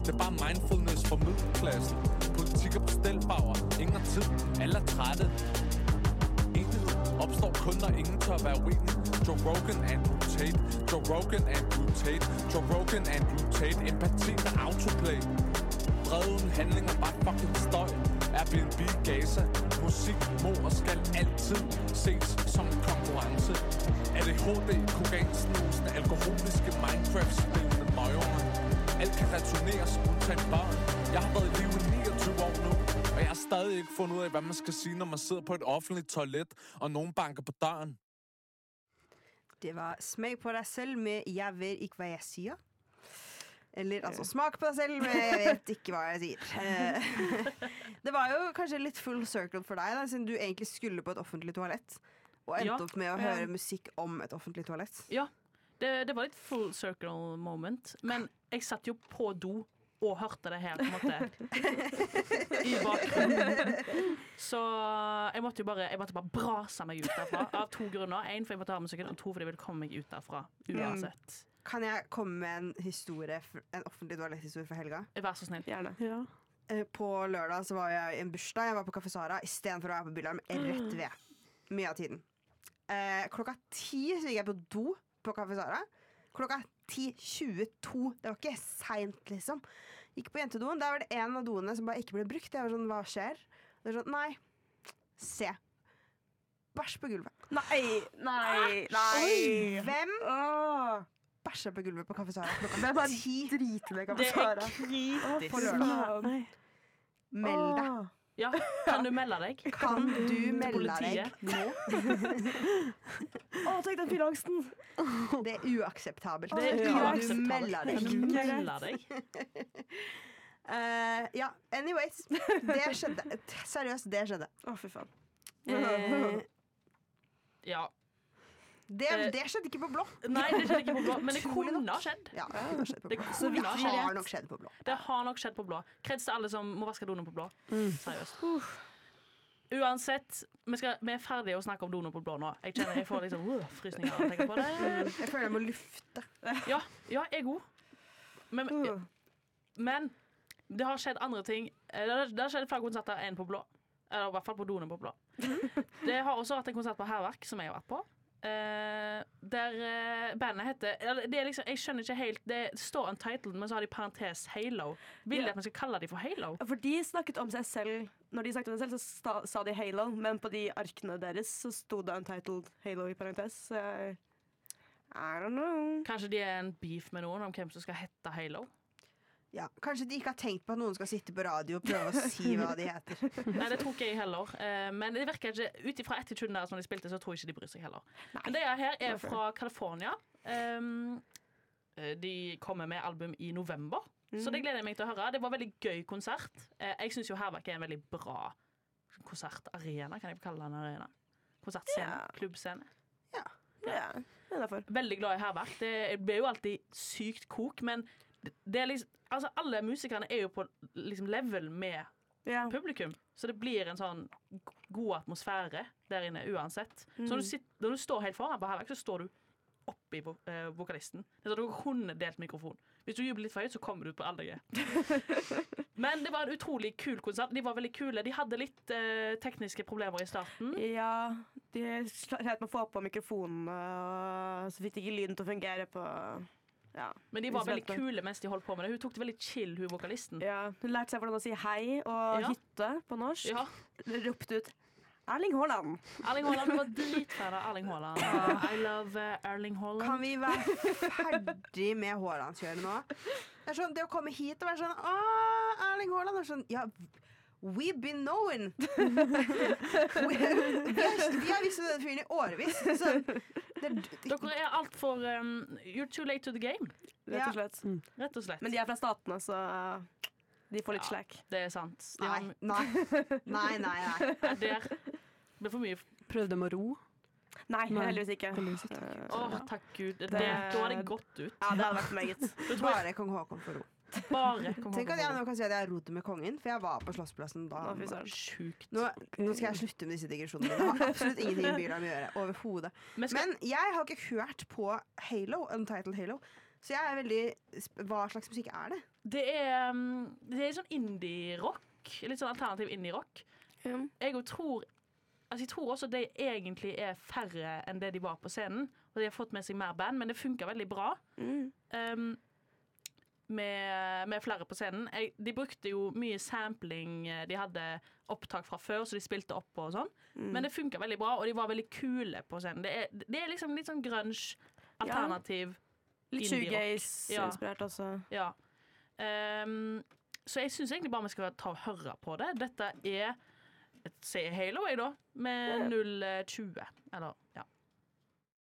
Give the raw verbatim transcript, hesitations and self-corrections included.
Det er bare mindfulness for middelklassen. Politik og bestelfarver, ingen har tid, alle er trætte. Enighed opstår kun, når ingen tør være uenig. Joe Rogan, Andrew Tate. Joe Rogan, Andrew Tate. Joe Rogan, Andrew Tate. Empati med autoplay. Brede uden handlinger, bare fucking støj. Airbnb, Gaza. Musik må og skal altid ses som en konkurrence. A D H D, kokain-snusende, alkoholiske Minecraft-spillende møgunger. Alt kan returneres undtagen børn. Jeg har været i live i niogtyve år nu, og jeg har stadig ikke fundet ud af, hvad man skal sige, når man sidder på et offentligt toilet, og nogen banker på døren. Det var Smag på deg selv med Jeg vet ikke hva jeg sier. Eller altså smak på deg selv med Jeg vet ikke hva jeg sier. Det var jo kanskje litt full circle for deg da, siden du egentlig skulle på et offentlig toalett og endte Ja. opp med å høre musikk om et offentlig toalett. Ja, det, det var litt full circle moment. Men jeg satt jo på do og hørte det her på en måte i bakgrunnen. Så jeg måtte jo bare, jeg måtte bare brase meg ut derfra av to grunner. En, for jeg måtte ha musikken, og to, for jeg ville komme meg ut derfra uansett. Kan jeg komme med en historie, en offentlig toaletthistorie for helga? Vær så snill. Gjerne. Ja. Eh, På lørdag så var jeg i en bursdag. Jeg var på Kaffe Sara i stedet for å være på Bylarm rett ved. Mye av tiden. Eh, klokka ti så gikk jeg på do på Kaffe Sara. Klokka ti tjueto. Det var ikke sent, liksom. Gikk på jentedoen. Der var det en av doene som bare ikke ble brukt. Jeg var sånn, hva skjer? Det var sånn, nei, se. Bæsj på gulvet. Nei, nei, nei. Hvem Åh. bæsjer på gulvet på Kaffe Sara Det klokka er bare ti? drite med Det Kaffe er Sara. kritisk. På lørdag. Meld deg. Åh. Ja, kan du melde deg? Kan du melde politiet? deg nå? Å, tenk den fyllangsten. Det er uakseptabelt. Det er Kan du uakseptabelt. melde Kan deg? du melde deg? Eh, ja, anyways. Det skjedde. Seriøst, det skjedde. Å, fy faen. Eh, Ja. det, det skjedde ikke på blå. Nei, det skjedde ikke på blå, men det Utrolig kunne nok. ha skjedd. Ja, det har skjedd på Det blå. kunne Det ha har skjedd. nok skjedd på blå. Det har nok skjedd på blå. Kreds til alle som må vaske doene på blå. Seriøst. Uansett, vi, skal, vi er ferdige å snakke om doene på blå nå. Jeg kjenner jeg får liksom uh, frysninger av å tenke på det. Jeg føler jeg må lufte. Ja, ja, jeg er god. Men, men det har skjedd andre ting. Det har, det har skjedd flere konserter enn på blå. Eller i hvert fall på doene på blå. Det har også vært en konsert på Herverk som jeg har vært på. Uh, der uh, bandet heter eller, det er liksom, jeg skjønner ikke helt. Det står Untitled, men så har de parentes Halo. Vil de Ja. at man skal kalle dem for Halo? For de snakket om seg selv. Når de snakket om seg selv, så sta, sa de Halo, men på de arkene deres så sto det Untitled Halo i parentes. Så jeg, I don't know. Kanskje de er en beef med noen om hvem som skal hete Halo? Ja, kanskje de ikke har tenkt på at noen skal sitte på radio og prøve å si hva de heter. Nei, det tror ikke jeg heller. Uh, men det virker ikke ut ifra attituden deres når de spilte, så tror jeg ikke de bryr seg heller. Men det er her er fra California. Um, de kommer med album i november, så det gleder jeg meg til å høre. Det var en veldig gøy konsert. Uh, jeg synes jo Herverk er en veldig bra konsertarena, kan jeg kalle den arena. Konsertscene, Ja. klubbscene. Ja. Ja, det er derfor. Veldig glad i Herverk. Det blir jo alltid sykt kok, men det, det er liksom, altså alle musikerne er jo på liksom level med Ja. publikum, så det blir en sånn god atmosfære der inne uansett. Så når du, sitter, når du står helt foran på Herverk, så står du oppi vo eh, vokalisten. Det er sånn at du kunne delt mikrofon. Hvis du jubler litt for høyt, så kommer du ut på alle G. Men det var en utrolig kul konsert. De var veldig kule. De hadde litt eh, tekniske problemer i starten. Ja, de slet med å få på mikrofonen, og så fikk de ikke lyden til å fungere på ja. Men de var veldig instrumentene. kule mens de holdt på med det. Hun tok det veldig chill, hun vokalisten. Ja, hun lærte seg hvordan å si hei og Ja. hytte på norsk. Ja. Ropte ut Erling Haaland. Erling Haaland, hun var dritfan av Erling Haaland. Uh, I love uh, Erling Haaland. Kan vi være ferdig med Haalandskjøret nå? Det er sånn, det å komme hit og være sånn Åh, Erling Haaland er sånn, ja, we've been knowing. we, vi har, vi har visst denne fyren i årevis. Så det, det, Dere er alt for um, You're too late to the game, Rett Ja. og slett. rett og slett. Men de er fra statene, så de får litt Ja. slack. Det er sant. De nei, har, nei, nei, nei, nei. Nei, der ble for mye. Prøvde de å ro? Nei, Nei, heldigvis ikke. heldigvis ikke. Eh, Å, takk Gud. Det, Det- da hadde jeg gått ut. Ja, det hadde vært meget. Da tror jeg Bare kong Håkon får ro. bare kom Tenk at jeg nå kan si at jeg har rodd med kongen, for jeg var på Slottsplassen da. Å, fy søren. Sjukt. Nå, nå skal jeg slutte med disse digresjonene. Det har absolutt ingenting med Bylarm å gjøre. Overhodet. Men skal, Men jeg har ikke hørt på Halo, Untitled Halo, Så jeg er veldig sp- Hva slags musikk er det? Det er, um, det er sånn indie-rock. Litt sånn alternativ indie-rock. Ja. Jeg jo tror Altså jeg tror også de egentlig er færre enn det de var på scenen. Og de har fått med seg mer band, men det funker veldig bra. Mm. Um, med, med flere på scenen. Jeg, de brukte jo mye sampling. De hadde opptak fra før, så de spilte opp på og sånn. Mm. Men det funka veldig bra, og de var veldig kule på scenen. Det er, det er liksom litt sånn grunge, alternativ Litt indie-rock. shoegaze-inspirert Ja. også. Ja. Um, så jeg syns egentlig bare vi skal ta og høre på det. Dette er et C Halo, jeg, da, med null tjue. Eller, ja.